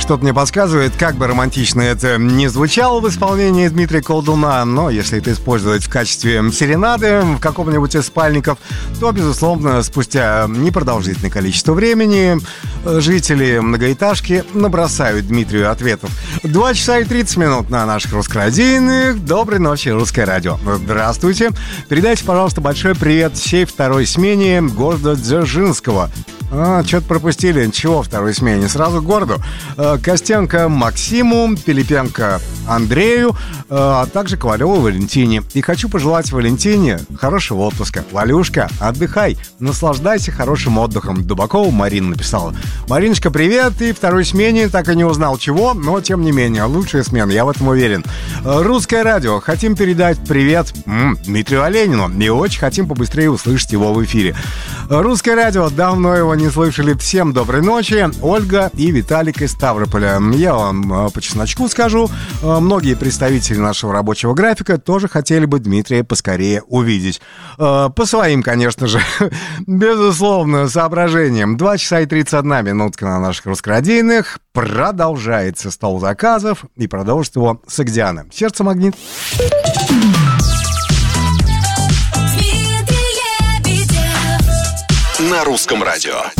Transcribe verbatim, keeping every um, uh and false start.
Что-то мне подсказывает, как бы романтично это не звучало в исполнении Дмитрия Колдуна, но если это использовать в качестве серенады в каком-нибудь из спальников, то, безусловно, спустя непродолжительное количество времени жители многоэтажки набросают Дмитрию ответов. Два часа и тридцать минут на наших русскорадийных. Доброй ночи, Русское радио. Здравствуйте. Передайте, пожалуйста, большой привет всей второй смене города Дзержинского. А, что-то пропустили. Чего второй смене? Сразу к городу. Костенко Максиму, Пилипенко Андрею, а также Ковалеву Валентине. И хочу пожелать Валентине хорошего отпуска. Валюшка, отдыхай, наслаждайся хорошим отдыхом. Дубакова Марина написала. Мариночка, привет. И второй смене так и не узнал чего, но тем не менее, лучшая смена, я в этом уверен. Русское радио. Хотим передать привет м-м, Дмитрию Оленину. И очень хотим побыстрее услышать его в эфире. Русское радио. Давно его не слышали. Всем доброй ночи. Ольга и Виталик из Ставрополя. Я вам по чесночку скажу. Многие представители нашего рабочего графика тоже хотели бы Дмитрия поскорее увидеть. По своим, конечно же, безусловно, соображениям. Два часа и тридцать одна минутка на наших русскорадийных. Продолжается стол заказов. И продолжит его Согдиана. Сердце магнит. На русском радио.